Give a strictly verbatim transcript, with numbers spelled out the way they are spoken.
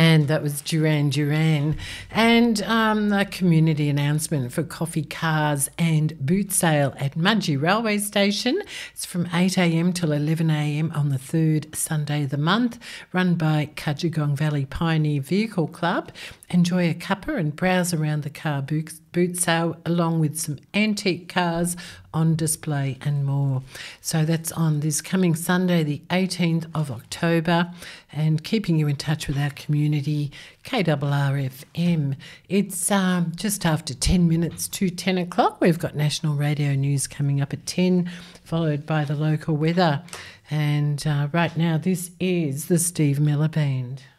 And that was Duran Duran. And um, a community announcement for coffee, cars and boot sale at Mudgee Railway Station. It's from eight a.m. till eleven a.m. on the third Sunday of the month, run by Cudgegong Valley Pioneer Vehicle Club. Enjoy a cuppa and browse around the car boot, boot sale along with some antique cars on display and more. So that's on this coming Sunday, the eighteenth of October, and keeping you in touch with our community, K R R F M. It's um, just after ten minutes to ten o'clock. We've got National Radio News coming up at ten, followed by the local weather. And uh, right now, this is the Steve Miller Band.